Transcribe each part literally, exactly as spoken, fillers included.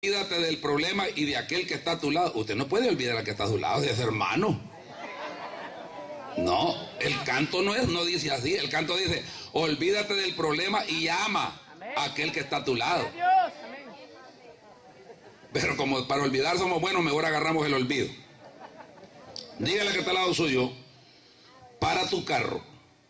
Olvídate del problema y de aquel que está a tu lado. Usted no puede olvidar al que está a su lado, de ese hermano. No, el canto no es, no dice así. El canto dice, olvídate del problema y ama a aquel que está a tu lado. Pero como para olvidar somos buenos, mejor agarramos el olvido. Dígale que está al lado suyo, para tu carro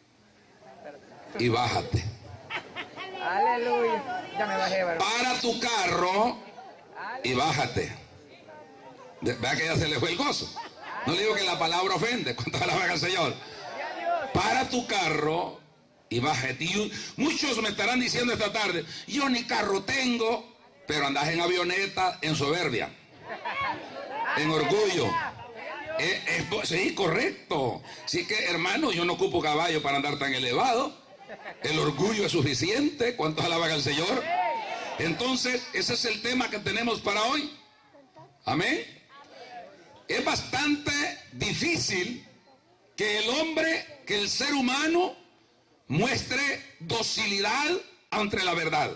y bájate. Aleluya. Ya me bajé, varón. Para tu carro y bájate. Vea que ya se le fue el gozo. No le digo que la palabra ofende. ¿Cuántas palabras al Señor? Para tu carro y bájate. Y muchos me estarán diciendo esta tarde, yo ni carro tengo, pero andas en avioneta, en soberbia, en orgullo. Eh, eh, sí, correcto. Sí que, hermano, yo no ocupo caballo para andar tan elevado. El orgullo es suficiente. ¿Cuántos alaban al Señor? Entonces, ese es el tema que tenemos para hoy. Amén. Es bastante difícil que el hombre, que el ser humano muestre docilidad ante la verdad.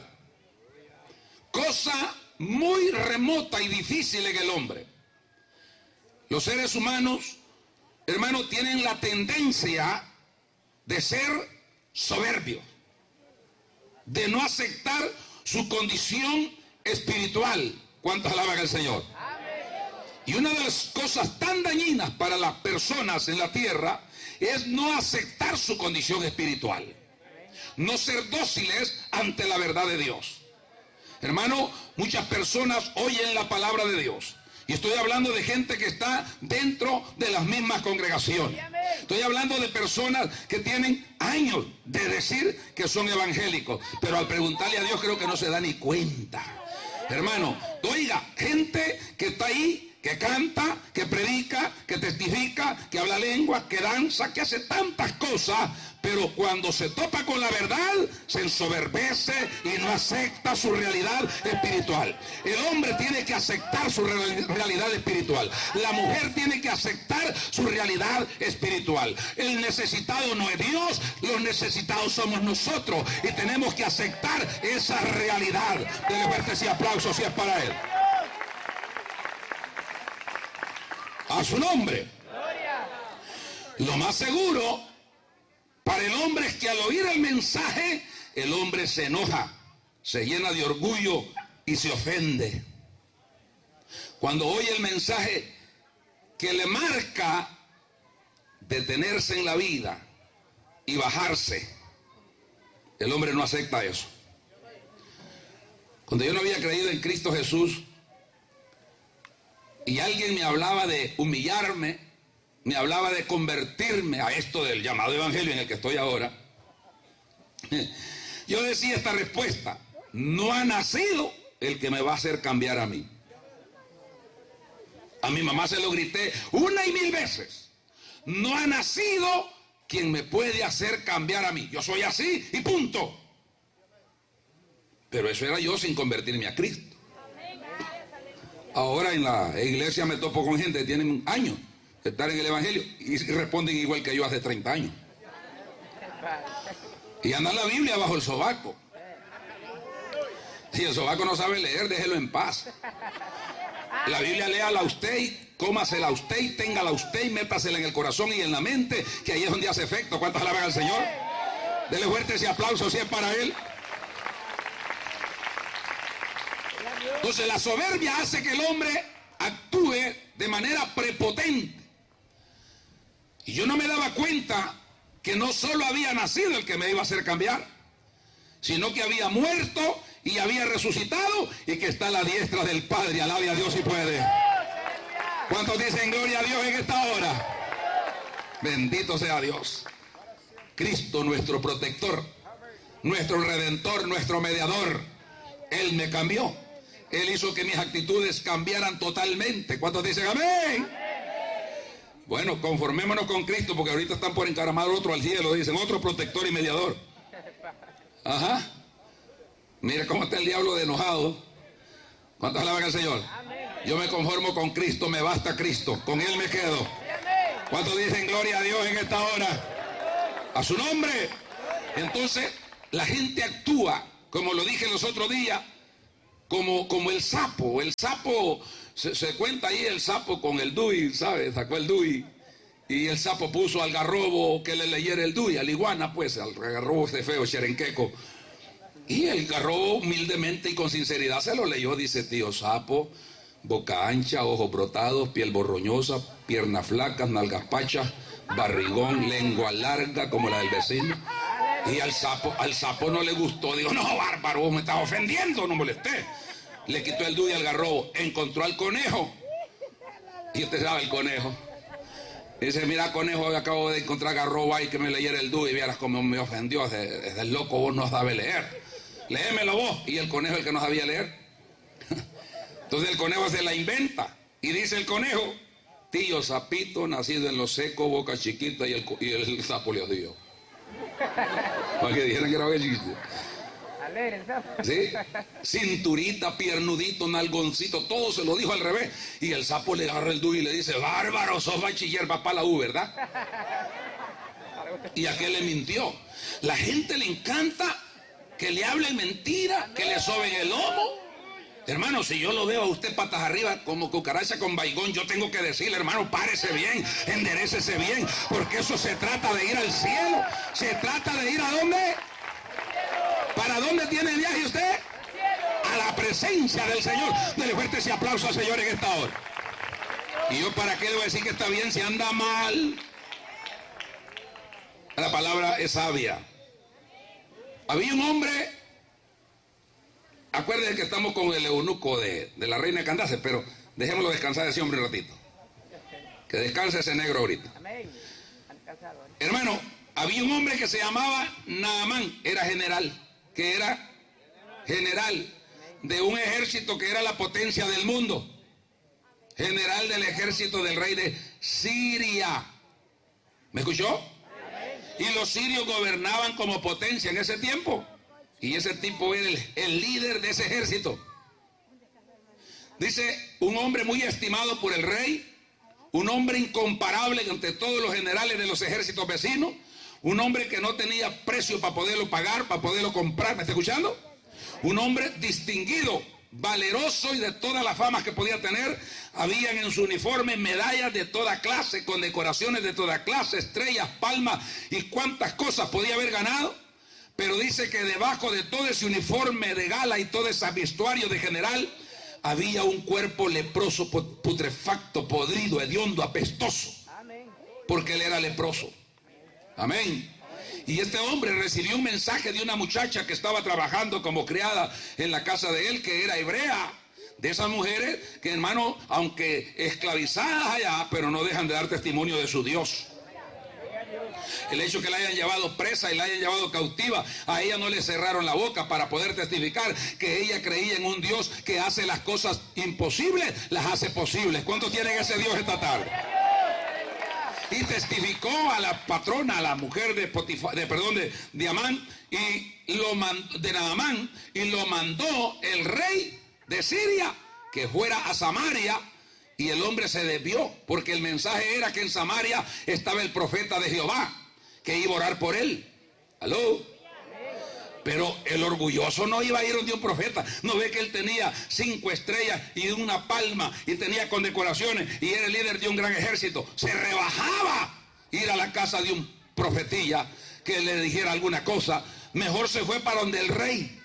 Cosa muy remota y difícil en el hombre. Los seres humanos, hermanos, tienen la tendencia de ser soberbios, de no aceptar su condición espiritual. ¿Cuántos alaban al Señor? Y una de las cosas tan dañinas para las personas en la tierra es no aceptar su condición espiritual, no ser dóciles ante la verdad de Dios. Hermano, muchas personas oyen la palabra de Dios. Y estoy hablando de gente que está dentro de las mismas congregaciones. Estoy hablando de personas que tienen años de decir que son evangélicos, pero al preguntarle a Dios creo que no se da ni cuenta. Hermano, oiga, gente que está ahí, que canta, que predica, que testifica, que habla lengua, que danza, que hace tantas cosas, pero cuando se topa con la verdad, se ensoberbece y no acepta su realidad espiritual. El hombre tiene que aceptar su realidad espiritual. La mujer tiene que aceptar su realidad espiritual. El necesitado no es Dios, los necesitados somos nosotros. Y tenemos que aceptar esa realidad. Dele fuerte ese aplauso si es para él. A su nombre. Lo más seguro para el hombre es que al oír el mensaje, el hombre se enoja, se llena de orgullo y se ofende. Cuando oye el mensaje que le marca detenerse en la vida y bajarse, el hombre no acepta eso. Cuando yo no había creído en Cristo Jesús y alguien me hablaba de humillarme, me hablaba de convertirme a esto del llamado evangelio en el que estoy ahora, yo decía esta respuesta: no ha nacido el que me va a hacer cambiar a mí. A mi mamá se lo grité una y mil veces: no ha nacido quien me puede hacer cambiar a mí. Yo soy así y punto. Pero eso era yo sin convertirme a Cristo. Ahora en la iglesia me topo con gente que tienen años de estar en el evangelio y responden igual que yo hace treinta años. Y andan la Biblia bajo el sobaco. Si el sobaco no sabe leer, déjelo en paz. La Biblia léala usted, cómasela usted y téngala usted y métasela en el corazón y en la mente, que ahí es donde hace efecto. ¿Cuántos alaban al Señor? Dele fuerte ese aplauso si es para él. Entonces la soberbia hace que el hombre actúe de manera prepotente. Y yo no me daba cuenta que no solo había nacido el que me iba a hacer cambiar, sino que había muerto y había resucitado y que está a la diestra del Padre. Alabe a Dios si puede. ¿Cuántos dicen gloria a Dios en esta hora? Bendito sea Dios. Cristo, nuestro protector, nuestro redentor, nuestro mediador. Él me cambió. Él hizo que mis actitudes cambiaran totalmente. ¿Cuántos dicen amén? Bueno, conformémonos con Cristo, porque ahorita están por encaramar otro al cielo, dicen, otro protector y mediador. Ajá. Mira cómo está el diablo de enojado. ¿Cuántos alaban al Señor? Yo me conformo con Cristo, me basta Cristo, con Él me quedo. ¿Cuántos dicen gloria a Dios en esta hora? A su nombre. Entonces, la gente actúa, como lo dije los otros días, como, como el sapo. El sapo, se, se cuenta ahí el sapo con el Dui, ¿sabes? Sacó el Dui. Y el sapo puso al garrobo que le leyera el Dui, al iguana, pues, al garrobo este feo, cherenqueco. Y el garrobo humildemente y con sinceridad se lo leyó, dice: tío sapo, boca ancha, ojos brotados, piel borroñosa, piernas flacas, nalgas pachas, barrigón, lengua larga como la del vecino. Y al sapo, al sapo no le gustó, dijo: no, bárbaro, vos me estás ofendiendo, no molesté. Le quitó el Dui al garrobo, encontró al conejo. Y usted sabe el conejo. Dice: mira, conejo, acabo de encontrar garrobo ahí que me leyera el Dui, y vieras cómo me ofendió, desde el loco vos no sabes leer. Léemelo vos. Y el conejo, el que no sabía leer. Entonces el conejo se la inventa. Y dice el conejo: tío sapito, nacido en lo seco, boca chiquita, y el, y el sapo le odió. Para que dijeran que era boca chiquita. ¿Sí? Cinturita, piernudito, nalgoncito, todo se lo dijo al revés. Y el sapo le agarra el Dui y le dice: bárbaro, sos bachiller, va para la U, ¿verdad? Y aquel le mintió. La gente le encanta que le hablen mentira, que le soben el lomo. Hermano, si yo lo veo a usted patas arriba como cucaracha con baigón, yo tengo que decirle: hermano, párese bien, enderécese bien, porque eso se trata de ir al cielo. Se trata de ir ¿a dónde? ¿Para dónde tiene viaje usted? A la presencia del Señor. Dele fuerte ese aplauso al Señor en esta hora. Y yo, ¿para qué le voy a decir que está bien si anda mal? La palabra es sabia. Había un hombre, acuérdense que estamos con el eunuco de, de la reina de Candace, pero dejémoslo descansar ese hombre un ratito. Que descanse ese negro ahorita. Hermano, había un hombre que se llamaba Naamán, era general, que era general de un ejército que era la potencia del mundo. General del ejército del rey de Siria. ¿Me escuchó? Y los sirios gobernaban como potencia en ese tiempo. Y ese tipo era el, el líder de ese ejército. Dice: un hombre muy estimado por el rey, un hombre incomparable entre todos los generales de los ejércitos vecinos, un hombre que no tenía precio para poderlo pagar, para poderlo comprar. ¿Me está escuchando? Un hombre distinguido, valeroso y de todas las famas que podía tener. Habían en su uniforme medallas de toda clase, con decoraciones de toda clase, estrellas, palmas y cuántas cosas podía haber ganado. Pero dice que debajo de todo ese uniforme de gala y todo ese vestuario de general, había un cuerpo leproso, putrefacto, podrido, hediondo, apestoso, porque él era leproso. Amén. Y este hombre recibió un mensaje de una muchacha que estaba trabajando como criada en la casa de él, que era hebrea. De esas mujeres que, hermano, aunque esclavizadas allá, pero no dejan de dar testimonio de su Dios. El hecho que la hayan llevado presa y la hayan llevado cautiva, a ella no le cerraron la boca para poder testificar que ella creía en un Dios que hace las cosas imposibles, las hace posibles. ¿Cuántos tienen ese Dios esta tarde? Y testificó a la patrona, a la mujer de Potifar, de, perdón, de, de Amán, y lo mandó, de Naamán, y lo mandó el rey de Siria que fuera a Samaria. Y el hombre se desvió, porque el mensaje era que en Samaria estaba el profeta de Jehová, que iba a orar por él. ¿Aló? Pero el orgulloso no iba a ir donde un profeta. No ve que él tenía cinco estrellas y una palma y tenía condecoraciones y era el líder de un gran ejército. Se rebajaba ir a la casa de un profetilla que le dijera alguna cosa. Mejor se fue para donde el rey.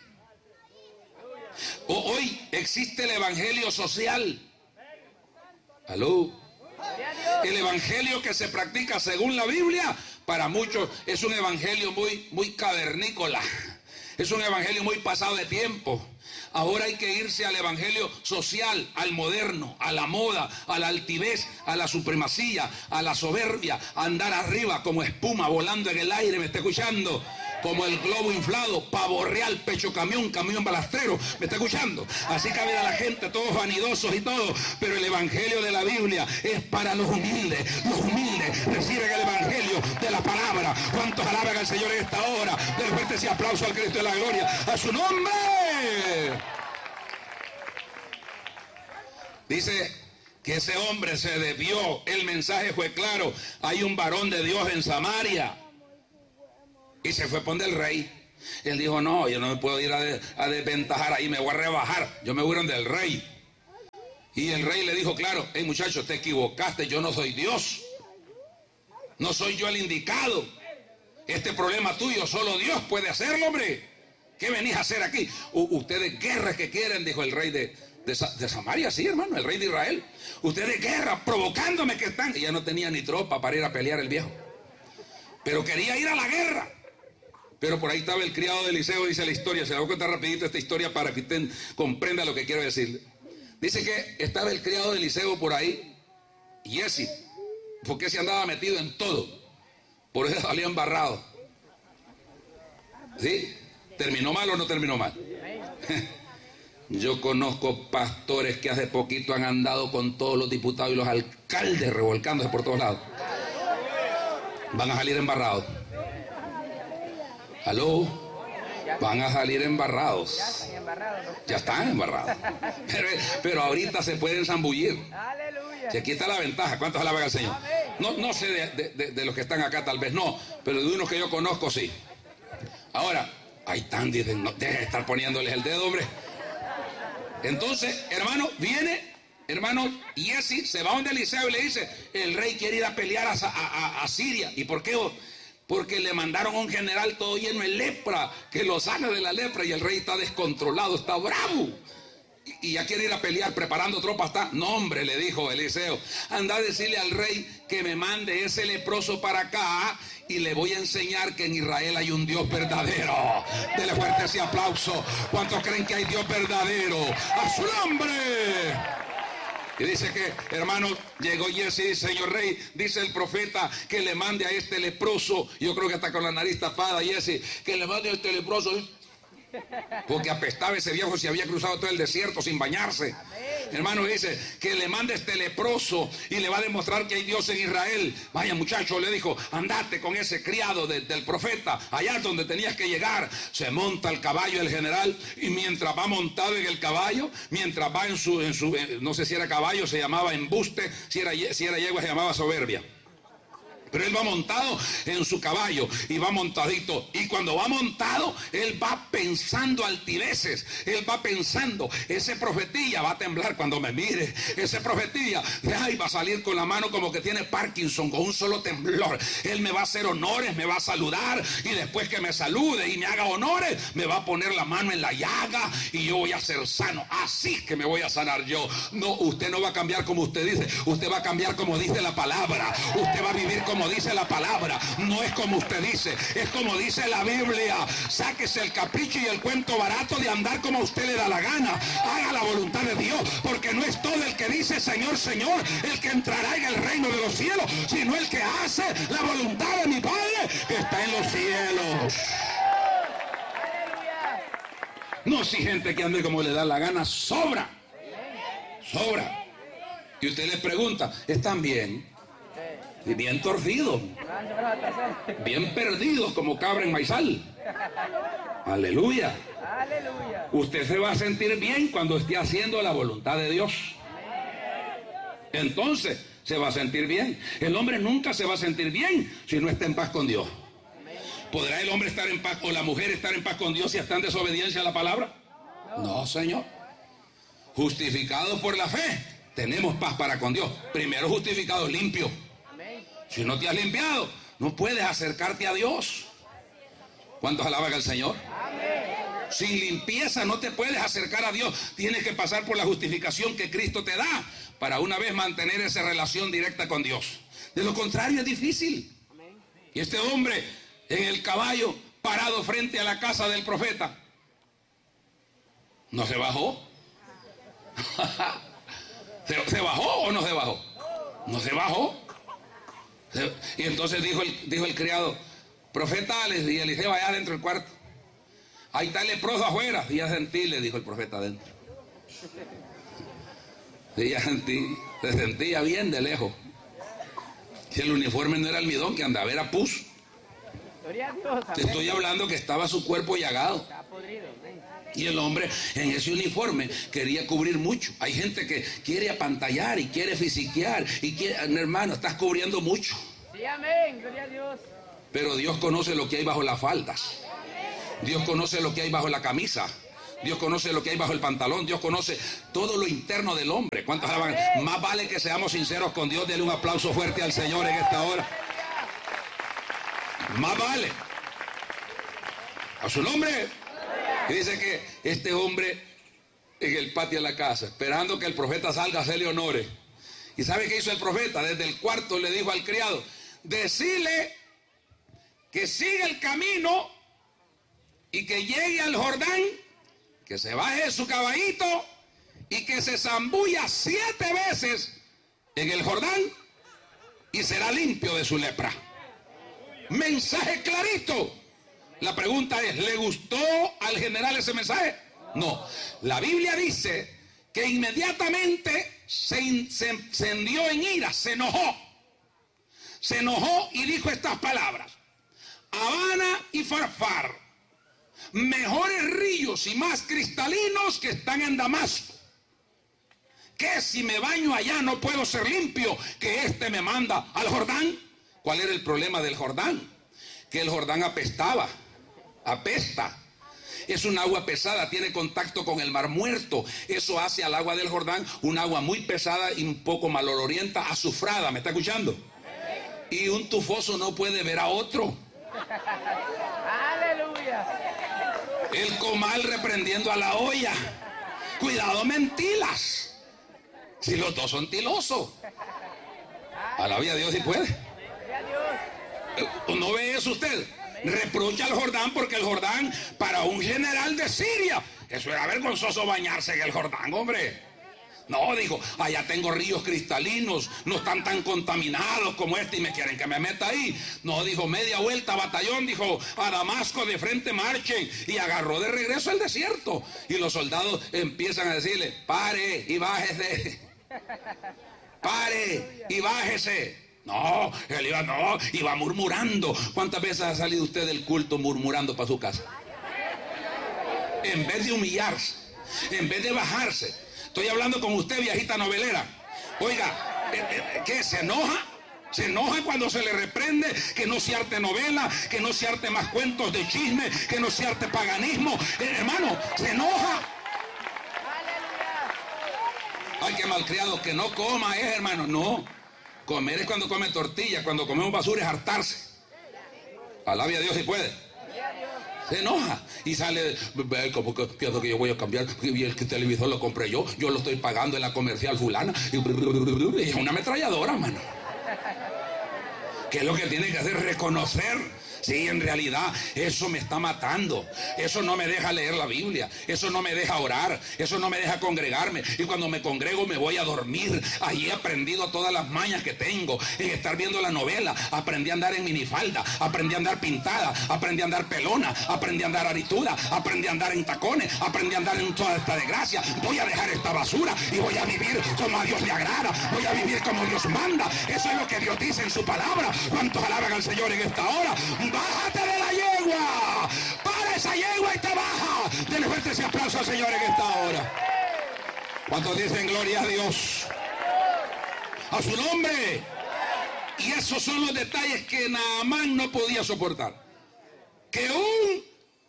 O hoy existe el evangelio social. ¿Aló? El evangelio que se practica según la Biblia, para muchos es un evangelio muy, muy cavernícola. Es un evangelio muy pasado de tiempo. Ahora hay que irse al evangelio social, al moderno, a la moda, a la altivez, a la supremacía, a la soberbia, a andar arriba como espuma volando en el aire. ¿Me está escuchando? Como el globo inflado, pavo real, pecho camión, camión balastrero. ¿Me está escuchando? Así que a la gente, todos vanidosos y todo. Pero el evangelio de la Biblia es para los humildes. Los humildes reciben el evangelio de la palabra. ¿Cuántos alaban al Señor en esta hora? De repente ese aplauso al Cristo de la gloria. ¡A su nombre! Dice que ese hombre se desvió. El mensaje fue claro. Hay un varón de Dios en Samaria. Y se fue a poner el rey. Él dijo, no, yo no me puedo ir a, de, a desventajar ahí, me voy a rebajar, yo me voy a ir donde el rey. Y el rey le dijo, claro, hey muchacho, te equivocaste, yo no soy Dios, no soy yo el indicado, este problema tuyo solo Dios puede hacerlo, hombre. ¿Qué venís a hacer aquí? U ustedes guerras que quieren, dijo el rey de, de, de Samaria, sí hermano, el rey de Israel. Ustedes guerra, provocándome que están. Y ya no tenía ni tropa para ir a pelear el viejo, pero quería ir a la guerra. Pero por ahí estaba el criado de Eliseo, dice la historia, se la voy a contar rapidito esta historia para que usted comprenda lo que quiero decirle. Dice que estaba el criado de Eliseo por ahí, Giezi, porque se andaba metido en todo, por eso salía embarrado. ¿Sí? ¿Terminó mal o no terminó mal? Yo conozco pastores que hace poquito han andado con todos los diputados y los alcaldes revolcándose por todos lados. Van a salir embarrados. ¿Aló? Van a salir embarrados. Ya están embarrados. Pero, pero ahorita se pueden zambullir. Si aquí está la ventaja. ¿Cuántos alaban al Señor? No, no sé de, de, de, de los que están acá, tal vez no, pero de unos que yo conozco sí. Ahora, ahí están, dicen, no dejen de estar poniéndoles el dedo, hombre. Entonces, hermano, viene, hermano, Giezi se va donde Eliseo y le dice, el rey quiere ir a pelear a, a, a, a Siria. ¿Y por qué? Porque le mandaron a un general todo lleno de lepra, que lo sane de la lepra, y el rey está descontrolado, está bravo. Y ya quiere ir a pelear, preparando tropas. Está. No, hombre, le dijo Eliseo, anda a decirle al rey que me mande ese leproso para acá y le voy a enseñar que en Israel hay un Dios verdadero. Dele fuerte ese aplauso. ¿Cuántos creen que hay Dios verdadero? ¡A su nombre! Y dice que, hermano, llegó Giezi y dice, señor rey, dice el profeta que le mande a este leproso, yo creo que está con la nariz tapada, Giezi, que le mande a este leproso, porque apestaba ese viejo, se había cruzado todo el desierto sin bañarse. Amén. Hermano, dice que le mande este leproso y le va a demostrar que hay Dios en Israel. Vaya muchacho, le dijo, andate con ese criado de, del profeta allá donde tenías que llegar. Se monta el caballo el general, y mientras va montado en el caballo, mientras va en su, en su en, no sé si era caballo, se llamaba embuste, si era, si era yegua se llamaba soberbia. Pero él va montado en su caballo y va montadito. Y cuando va montado, él va pensando altiveces. Él va pensando, ese profetilla va a temblar cuando me mire. Ese profetilla, ay, va a salir con la mano como que tiene Parkinson, con un solo temblor. Él me va a hacer honores, me va a saludar. Y después que me salude y me haga honores, me va a poner la mano en la llaga y yo voy a ser sano. Así que me voy a sanar yo. No, usted no va a cambiar como usted dice. Usted va a cambiar como dice la palabra. Usted va a vivir como Como dice la palabra, no es como usted dice, es como dice la Biblia. Sáquese el capricho y el cuento barato de andar como a usted le da la gana. Haga la voluntad de Dios, porque no es todo el que dice Señor, Señor el que entrará en el reino de los cielos, sino el que hace la voluntad de mi Padre que está en los cielos. No, si gente que ande como le da la gana, sobra, sobra. Y usted les pregunta, ¿están bien? Y bien torcidos, bien perdidos como cabra en maizal. Aleluya. Usted se va a sentir bien cuando esté haciendo la voluntad de Dios. Entonces se va a sentir bien. El hombre nunca se va a sentir bien si no está en paz con Dios. ¿Podrá el hombre estar en paz o la mujer estar en paz con Dios si está en desobediencia a la palabra? No, Señor. Justificados por la fe, tenemos paz para con Dios. Primero justificados limpios. Si no te has limpiado, no puedes acercarte a Dios. ¿Cuántos alaban al Señor? Amén. Sin limpieza no te puedes acercar a Dios. Tienes que pasar por la justificación que Cristo te da para una vez mantener esa relación directa con Dios. De lo contrario es difícil. Amén. Y este hombre en el caballo parado frente a la casa del profeta, ¿no se bajó? ¿Se, ¿Se bajó o no se bajó? No se bajó. Y entonces dijo el, dijo el criado, profeta, y Eliseo allá dentro del cuarto, ahí está el leproso afuera. Y ya sentí, le dijo el profeta adentro. Y ya sentí, se sentía bien de lejos. Si el uniforme no era almidón que andaba, era pus. Te estoy hablando que estaba su cuerpo llagado. Y el hombre en ese uniforme quería cubrir mucho. Hay gente que quiere apantallar y quiere fisiquear y quiere, hermano, estás cubriendo mucho. Sí, amén, gloria a Dios. Pero Dios conoce lo que hay bajo las faldas. Dios conoce lo que hay bajo la camisa. Dios conoce lo que hay bajo el pantalón. Dios conoce todo lo interno del hombre. ¿Cuántos alaban? Más vale que seamos sinceros con Dios. Denle un aplauso fuerte al Señor en esta hora. Más vale. A su nombre. Y dice que este hombre en el patio de la casa, esperando que el profeta salga a hacerle honores. ¿Y sabe qué hizo el profeta? Desde el cuarto le dijo al criado: decile que siga el camino y que llegue al Jordán, que se baje de su caballito y que se zambulla siete veces en el Jordán y será limpio de su lepra. Mensaje clarito. La pregunta es, ¿le gustó al general ese mensaje? No. La Biblia dice que inmediatamente se, se encendió en ira, se enojó. Se enojó y dijo estas palabras: Habana y Farfar, mejores ríos y más cristalinos que están en Damasco. ¿Qué si me baño allá no puedo ser limpio, que este me manda al Jordán? ¿Cuál era el problema del Jordán? Que el Jordán apestaba, apesta. Es un agua pesada, tiene contacto con el Mar Muerto. Eso hace al agua del Jordán un agua muy pesada y un poco malolorienta, azufrada. ¿Me está escuchando? Y un tufoso no puede ver a otro. ¡Aleluya! El comal reprendiendo a la olla. Cuidado, mentilas. Si los dos son tilosos. Alabe a Dios si puede. ¿No ve eso usted? Reprocha al Jordán porque el Jordán, para un general de Siria, eso era vergonzoso bañarse en el Jordán, hombre. No, dijo, allá tengo ríos cristalinos, no están tan contaminados como este y me quieren que me meta ahí. No, dijo, media vuelta, batallón, dijo, a Damasco de frente marchen. Y agarró de regreso al desierto. Y los soldados empiezan a decirle, pare y bájese. Pare y bájese. No, él iba, no, iba murmurando. ¿Cuántas veces ha salido usted del culto murmurando para su casa? En vez de humillarse, en vez de bajarse. Estoy hablando con usted, viejita novelera. Oiga, ¿qué? ¿Se enoja? Se enoja cuando se le reprende, que no se arte novela, que no se arte más cuentos de chisme, que no se arte paganismo. Eh, hermano, se enoja. Ay, qué malcriado, que no coma, eh, hermano. No, comer es cuando come tortilla, cuando comemos basura es hartarse. Alabe a Dios si puede. Se enoja y sale, como que pienso que yo voy a cambiar, y el televisor lo compré yo, yo lo estoy pagando en la comercial fulana, y es una ametralladora, mano. ¿Qué es lo que tiene que hacer? Reconocer. Sí, en realidad eso me está matando. Eso no me deja leer la Biblia. Eso no me deja orar. Eso no me deja congregarme. Y cuando me congrego me voy a dormir. Allí he aprendido todas las mañas que tengo. En estar viendo la novela. Aprendí a andar en minifalda. Aprendí a andar pintada. Aprendí a andar pelona. Aprendí a andar arituda. Aprendí a andar en tacones. Aprendí a andar en toda esta desgracia. Voy a dejar esta basura y voy a vivir como a Dios le agrada. Voy a vivir como Dios manda. Eso es lo que Dios dice en su palabra. ¿Cuántos alaban al Señor en esta hora? Bájate de la yegua, para esa yegua y te baja. Denle fuerte ese aplauso al Señor en esta hora. ¿Cuántos dicen gloria a Dios? A su nombre. Y esos son los detalles que Naamán no podía soportar. Que un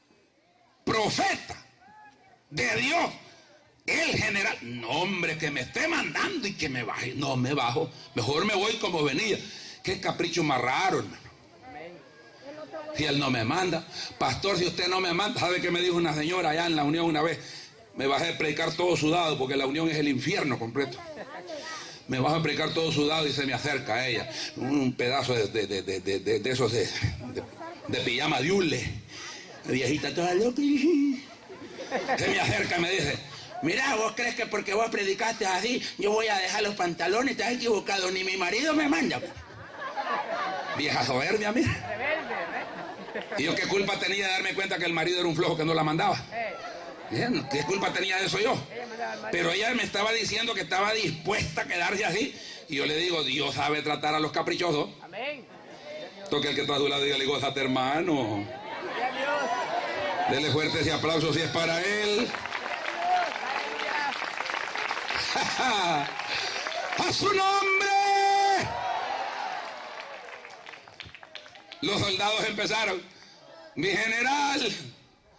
profeta de Dios, el general, no hombre, que me esté mandando y que me baje. No me bajo, mejor me voy como venía. Qué capricho más raro, hermano. Si él no me manda, pastor, si usted no me manda, ¿sabe qué me dijo una señora allá en la Unión una vez? Me bajé a predicar todo sudado, porque la Unión es el infierno completo. Me bajé a predicar todo sudado y se me acerca a ella, un pedazo de, de, de, de, de, de esos de, de, de pijama de hule, viejita toda loca, se me acerca y me dice, mira, vos crees que porque vos predicaste así, yo voy a dejar los pantalones, te has equivocado, ni mi marido me manda. Vieja soberbia, mira. ¿Y yo qué culpa tenía de darme cuenta que el marido era un flojo que no la mandaba? Bien, ¿qué culpa tenía de eso yo? Pero ella me estaba diciendo que estaba dispuesta a quedarse así. Y yo le digo, Dios sabe tratar a los caprichosos. Toque el que está a su lado y dígale, gózate, hermano. Dele fuerte ese aplauso si es para él. ¡A su nombre! Los soldados empezaron, mi general,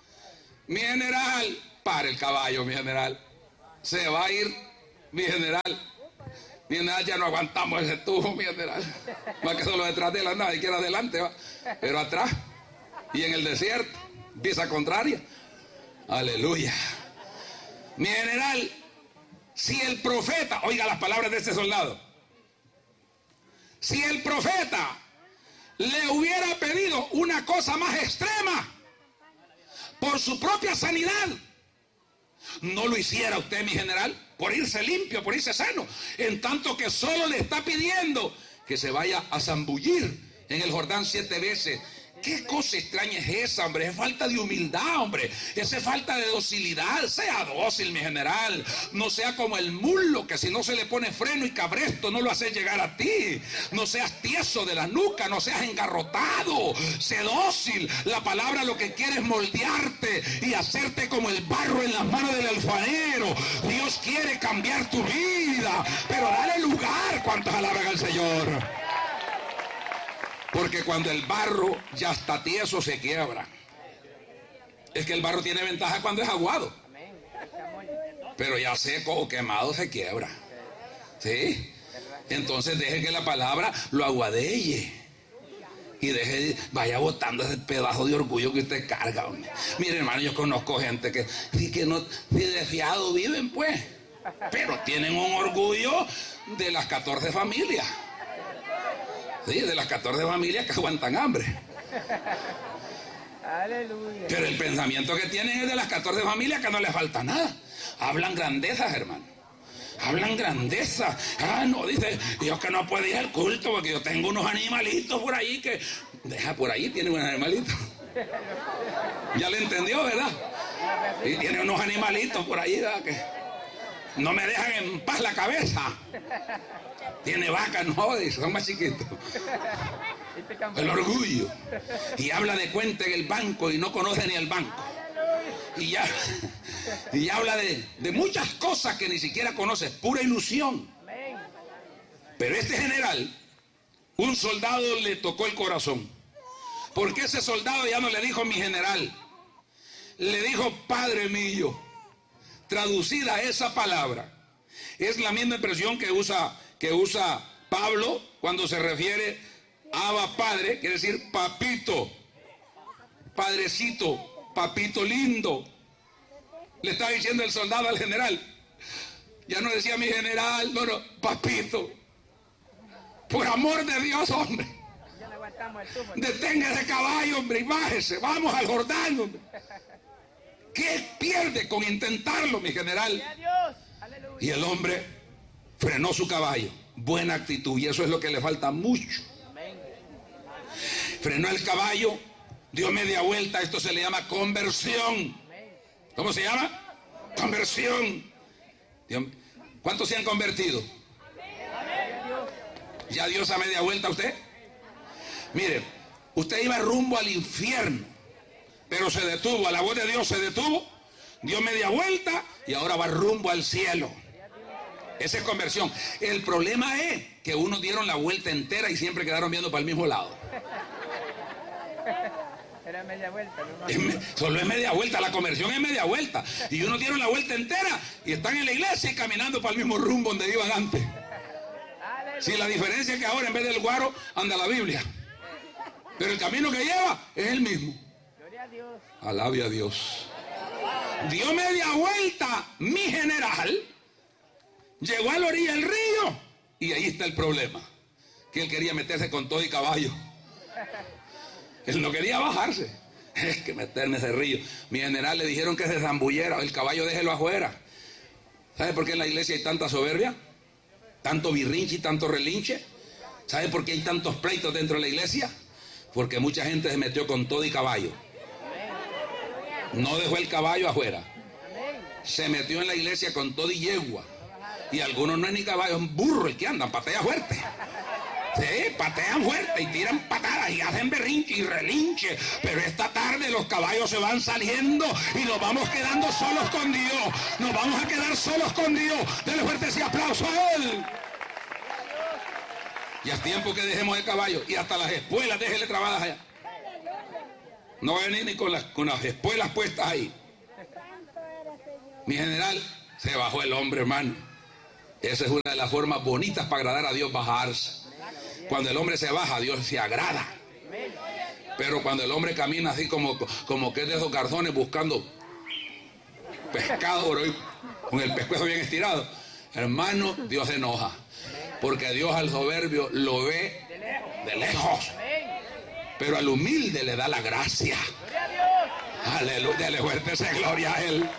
Mi general, para el caballo, mi general. Se va a ir, mi general. Mi general, ya no aguantamos ese tubo, mi general. Más que solo detrás de la nada, y quiera adelante, va. Pero atrás, y en el desierto, pieza contraria. Aleluya. Mi general, si el profeta, oiga las palabras de este soldado, si el profeta le hubiera pedido una cosa más extrema por su propia sanidad, no lo hiciera usted, mi general, por irse limpio, por irse sano, en tanto que solo le está pidiendo que se vaya a zambullir en el Jordán siete veces. ¿Qué cosa extraña es esa, hombre? Es falta de humildad, hombre. Esa es falta de docilidad. Sea dócil, mi general. No sea como el mulo, que si no se le pone freno y cabresto, no lo hace llegar a ti. No seas tieso de la nuca, no seas engarrotado. Sé dócil. La palabra lo que quiere es moldearte y hacerte como el barro en las manos del alfarero. Dios quiere cambiar tu vida, pero dale lugar. ¿Cuántos alaban al Señor? Porque cuando el barro ya está tieso, se quiebra. Es que el barro tiene ventaja cuando es aguado. Pero ya seco o quemado se quiebra. ¿Sí? Entonces deje que la palabra lo aguadelle. Y deje, vaya botando ese pedazo de orgullo que usted carga, hombre. Mire, hermano, yo conozco gente que, que no, ni de fiado viven, pues. Pero tienen un orgullo de las catorce familias. Sí, de las catorce familias que aguantan hambre. Aleluya. Pero el pensamiento que tienen es de las catorce familias que no les falta nada. Hablan grandezas, hermano. Hablan grandeza. Ah, no, dice, Dios que no puede ir al culto porque yo tengo unos animalitos por ahí que... Deja, por ahí tiene un animalito. Ya le entendió, ¿verdad? Y tiene unos animalitos por ahí, ¿verdad? Que no me dejan en paz la cabeza. Tiene vacas, no, son más chiquitos. El orgullo. Y habla de cuenta en el banco y no conoce ni el banco. Y ya, y habla de, de muchas cosas que ni siquiera conoce. Pura ilusión. Pero este general, un soldado le tocó el corazón. Porque ese soldado ya no le dijo mi general. Le dijo padre mío. Traducida esa palabra. Es la misma expresión que usa... que usa Pablo cuando se refiere a Abba Padre, quiere decir papito, padrecito, papito lindo. Le está diciendo el soldado al general. Ya no decía mi general, no, no, papito. Por amor de Dios, hombre. Detenga ese caballo, hombre, y bájese, vamos al Jordán, hombre. ¿Qué pierde con intentarlo, mi general? Y el hombre frenó su caballo. Buena actitud, y eso es lo que le falta mucho. Frenó el caballo, dio media vuelta. Esto se le llama conversión. ¿Cómo se llama? Conversión. ¿Cuántos se han convertido? ¿Ya dio esa media vuelta a usted? Mire, usted iba rumbo al infierno, pero se detuvo, a la voz de Dios se detuvo, dio media vuelta y ahora va rumbo al cielo. Esa es conversión. El problema es que unos dieron la vuelta entera y siempre quedaron viendo para el mismo lado. Era media vuelta, ¿no? Es me, solo es media vuelta, la conversión es media vuelta. Y unos dieron la vuelta entera y están en la iglesia y caminando para el mismo rumbo donde iban antes. Si la diferencia es que ahora en vez del guaro anda la Biblia. Pero el camino que lleva es el mismo. Gloria a Dios. Alabe a Dios. Dio media vuelta mi general. Llegó a la orilla del río y ahí está el problema, que él quería meterse con todo y caballo. Él no quería bajarse. Es que meterme ese río. Mi general le dijeron que se zambulliera, el caballo déjelo afuera. ¿Sabe por qué en la iglesia hay tanta soberbia? Tanto birrinche y tanto relinche. ¿Sabe por qué hay tantos pleitos dentro de la iglesia? Porque mucha gente se metió con todo y caballo. No dejó el caballo afuera. Se metió en la iglesia con todo y yegua. Y algunos no es ni caballo, es un burro el que andan, patea fuerte. Sí, patean fuerte y tiran patadas y hacen berrinche y relinche. Pero esta tarde los caballos se van saliendo y nos vamos quedando solos con Dios. Nos vamos a quedar solos con Dios. Denle fuerte ese aplauso a Él. Y es tiempo que dejemos el caballo. Y hasta las espuelas déjele trabadas allá. No va a venir ni con las, con las espuelas puestas ahí. Mi general, se bajó el hombre, hermano. Esa es una de las formas bonitas para agradar a Dios, bajarse. Cuando el hombre se baja, Dios se agrada. Pero cuando el hombre camina así como, como que es de esos garzones buscando pescado, con el pescuezo bien estirado, hermano, Dios se enoja. Porque Dios al soberbio lo ve de lejos, pero al humilde le da la gracia. Aleluya, dale fuerte esa gloria a Él.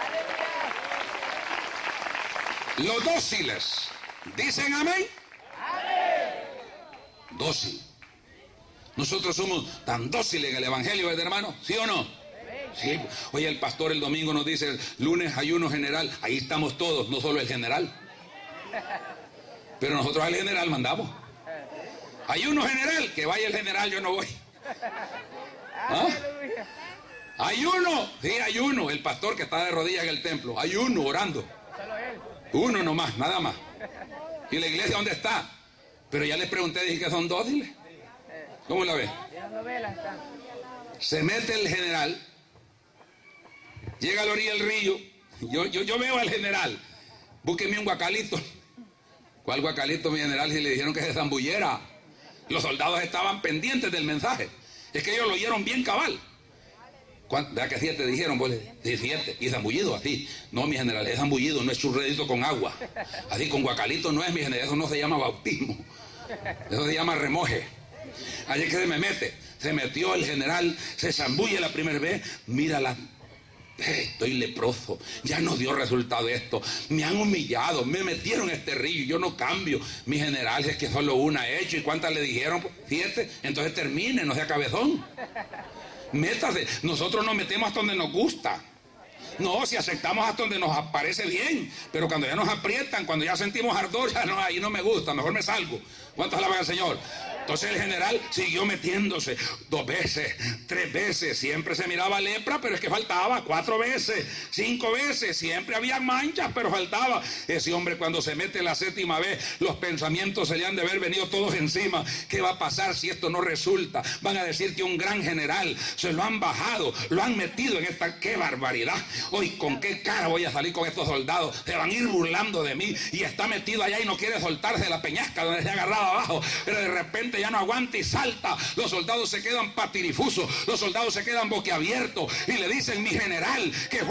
Los dóciles, ¿dicen amén? Dócil. Nosotros somos tan dóciles en el evangelio, ¿verdad, hermano? ¿Sí o no? Sí. Oye, el pastor el domingo nos dice, lunes ayuno general. Ahí estamos todos, no solo el general. Pero nosotros al general mandamos. Ayuno general, que vaya el general, yo no voy. ¿Ah? Ayuno, sí, ayuno. El pastor que está de rodillas en el templo, ayuno, orando. Uno nomás, nada más. ¿Y la iglesia dónde está? Pero ya les pregunté, dije que son dóciles. ¿Cómo la ve? Se mete el general, llega a la orilla del río. Yo, yo, yo veo al general, búsqueme un guacalito. ¿Cuál guacalito, mi general? Si le dijeron que se zambullera. Los soldados estaban pendientes del mensaje. Es que ellos lo oyeron bien cabal. ¿Verdad que siete dijeron? Pues, sí, siete. Y zambullido así. No, mi general, es zambullido, no es churredito con agua. Así con guacalito no es, mi general. Eso no se llama bautismo. Eso se llama remoje. Allí es que se me mete. Se metió el general, se zambulle la primera vez. Mira la... Estoy leproso, ya no dio resultado esto, me han humillado, me metieron en este río, yo no cambio. Mi general, es que solo una ha hecho, ¿y cuántas le dijeron? Siete. Entonces termine, no sea cabezón, métase. Nosotros nos metemos hasta donde nos gusta. No, si aceptamos hasta donde nos parece bien, pero cuando ya nos aprietan, cuando ya sentimos ardor, ya no, ahí no me gusta, mejor me salgo. ¿Cuántas alaban al Señor? Entonces el general siguió metiéndose dos veces, tres veces, siempre se miraba lepra, pero es que faltaba, cuatro veces, cinco veces, siempre había manchas, pero faltaba. Ese hombre cuando se mete la séptima vez, los pensamientos se le han de haber venido todos encima. ¿Qué va a pasar si esto no resulta? Van a decir que un gran general se lo han bajado, lo han metido en esta, qué barbaridad. Hoy, ¿con qué cara voy a salir con estos soldados? Se van a ir burlando de mí y está metido allá y no quiere soltarse de la peñasca donde se ha agarrado abajo, pero de repente ya no aguanta y salta. Los soldados se quedan patirifusos, los soldados se quedan boquiabiertos y le dicen, mi general, que